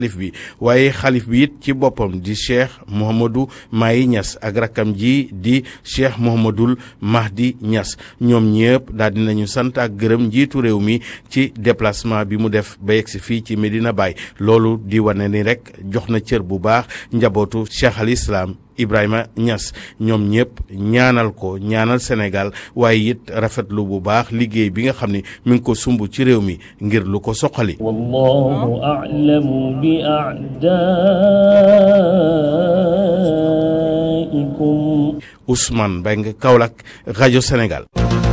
xalif bi waaye xalif bi it ci boppam di Cheikh Mouhamadou Mahi Niass ak rakkam ji di Cheikh Mouhamadoul Mahdi Niass ñoom ñëpp daal dinañu sant ak gërëm njiitu réew mi ci déplacement bi mu def ba yegsi fii ci Medina Baye loolu di wane ni rek jox na cër bu baax njabootu Cheikh al Islam Ibrahima Niass ñoom ñëpp ñaanal ko ñaanal Sénégal waaye it rafetlu bu baax liggéey bi nga xam ne mi ngi ko sumb ci réew mi ngir lu ko soqali. Wallahu a'lamu bi a'daikum. Ousmane Mbengue Kaolack rajo Sénégal.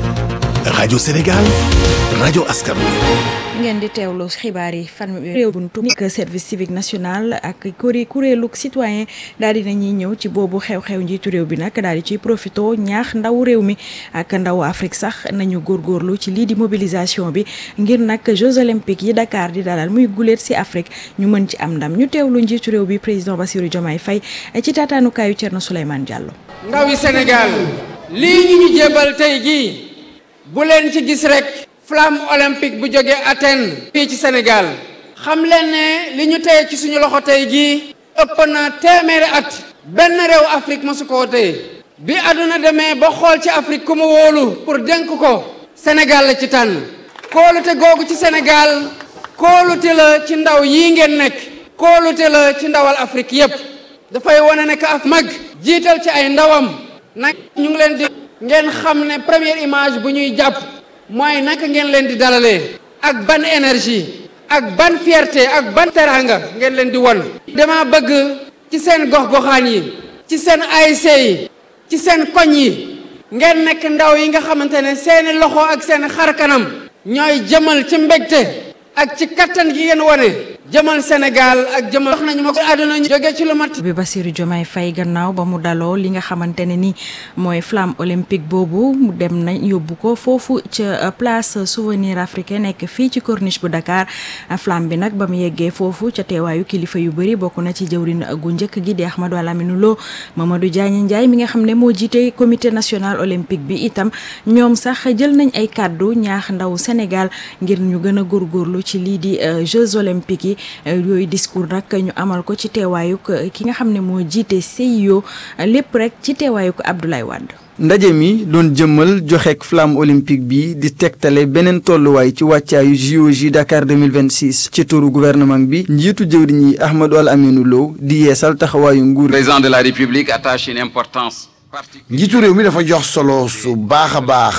rajo Sénégal rajo askan wi. ngeen di teewlu xibaar yi fan réew buntu ni service civique national ak kuréelu citoyen daal di nañuy ñëw ci boobu xew-xew njiitu réew bi nag daal di ciy profito ñaax ndaw réew mi ak ndaw Afrique sax nañu góorgóorlu ci lii di mobilisation bi ngir nag Jeux olympiques yi Dakar di dalal muy guléet ci Afrique ñu mën ci am ndam ñu teewlu njiitu réew bi président Bassirou Diomaye Faye ci taataanukaayu Thierno Souleymane Diallo. ndaw yi Sénégal lii ñu jébal tey jii bu leen ci gis rek flamme olympique bu jógee Athènes fii ci Sénégal xam leen ne li ñu tey ci suñu loxo tey jii ëpp na téeméeri at benn réew Afrique mosu koo tey bi àdduna demee ba xool ci Afrique ku mu wóolu pour dénk ko Sénégal la ci tànn kóolute googu ci Sénégal kóolute la ci ndaw yii ngeen nekk kóolute la ci ndawal Afrique yépp dafay wane ne af mag jiital ci ay ndawam nag ñu ngi leen di ngeen xam ne première image bu ñuy jàpp mooy naka ngeen leen di dalalee ak ban énergie ak ban fierté ak ban teranga ngeen leen di won dama bëgg ci seen gox-goxaan yi ci seen ASC yi ci seen koñ yi ngeen nekk ndaw yi nga xamante ne seeni loxo ak seen xar kanam ñooy jëmal ci mbégte ak ci kattan gi ngeen wone jëmal Sénégal ak jëmal wax nañu ma ko àdduna ñu jóge ci lu mat bi Bassirou Diomaye Faye gannaaw ba mu daloo li nga xamante ne ni mooy flamme olympique boobu mu dem nañ yóbbu ko foofu ca place souvenir africain nekk fii ci corniche bu Dakar flamme bi nag ba mu yeggee foofu ca teewaayu kilifa yu bëri bokk na ci jëwrin gu njëkk gi di Ahmadou Alamine Lo Mamadou Diagne Ndiaye mi nga xam ne moo jiite comité national olympique bi itam ñoom sax jël nañ ay kàddu ñaax ndaw Sénégal ngir ñu gën a góorgóorlu ci lii di Jeux olympiques yi yooyu discours nag ñu amal ko ci teewaayu ki nga xam ne moo jiite CIO lépp rek ci teewaayu ko Abdoulaye Wade. ndaje mi doon jëmmal joxeek flamme olympique bi di tegtale beneen tolluwaay ci wàccaayu JOJ Dakar 2026 ci turu gouvernement bi njiitu jëwriñ yi Ahmadou Alamine Lo di yeesal taxawaayu nguur. président de la République attache une importance. njiitu réew mi dafa jox solo su baax a baax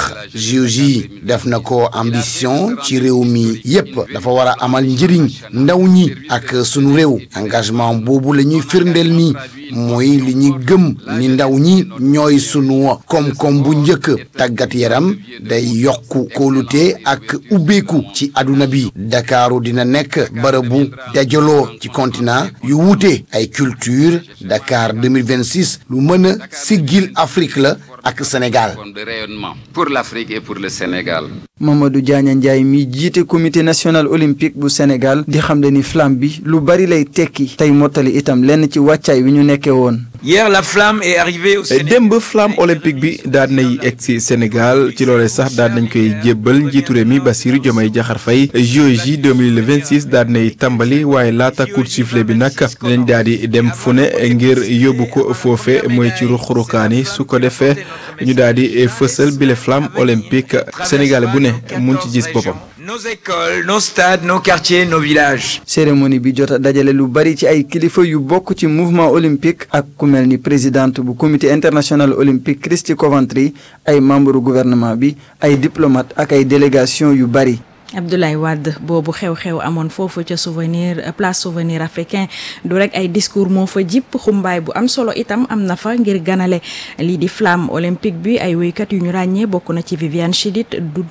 JOJ def na ko ambition ci réew mi yépp dafa war a amal njëriñ ndaw ñi ak sunu réew engagement boobu la ñuy firndeel nii mooy li ñuy gëm ni ndaw ñi ñooy sunu koom-koom bu njëkk tàggat yaram day yokku kóolute ak ubbeeku ci àdduna bi Dakaaru dina nekk bërëbu dajaloo ci continent yu wuute ay culture Dakar 2026 lu mën a siggi Afrique la ak Sénégal. de rayonnement pour l'Afrique et pour le Sénégal. Mamadou Diagne Ndiaye mi jiite comité national olympique bu Sénégal di xam ne ni flamme bi lu bari lay tekki tey mottali itam lenn ci wàccaay wi ñu nekkee woon. Hier la flamme est arrivée au Sénégal. démb flamme olympique bi daal nay egg si Sénégal ci loolee sax daal nañ koy jébbal njiitu réew mi Bassirou Diomaye Diakhar Faye JOJ 2026 daal nay tàmbali waaye laata coup de sifflet bi nag dinañ daal di dem fu ne ngir yóbbu ko foofe mooy ci ruq-ruqaan yi su ko defee ñu daal di fësal bile flamme olympique Sénégal bu ne mun ci gis boppam. Nos écoles, nos stades, nos quartiers, nos villages. cérémonie bi jot a dajale lu bari ci ay kilifa yu bokk ci mouvement olympique ak ku mel ni présidente bu comité international olympique Christy Coventry ay membre gouvernement bi ay diplomate ak ay délégation yu bari. Abdoulaye Wade boobu xew-xew amoon foofu ca place souvenir africain du rek ay discours moo fa jip xumbaay bu am solo itam am na fa ngir ganale lii di flamme olympique bi ay woykat yu ñu ràññee bokk na ci Viviane Chidid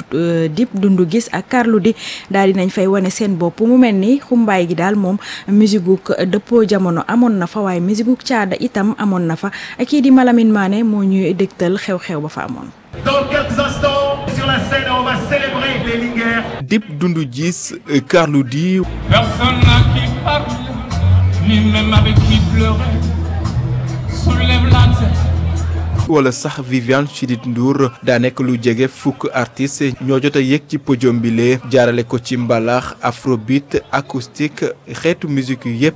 Dip Doundou Guiss ak Carlou D daal di nañ fay wane seen bopp mu mel ni xumbaay gi daal moom musique dëppoo jamono amoon na fa waaye musique caada itam amoon na fa kii di Malamine Mané moo ñuy dégtal xew-xew ba fa amoon. Dans quelques instants, sur la scène, on va célébrer les Linguères. Dip Doundou Guiss, Carlou D. Personne n'a qui parle, ni même avec qui pleurer. Soulève la tête. wala sax Viviane Chidid Ndour daa nekk lu jege fukk artiste ñoo jot a yëg ci podium bi lee jaarale ko ci mbalax afrobeat acoustique xeetu musique yu yëpp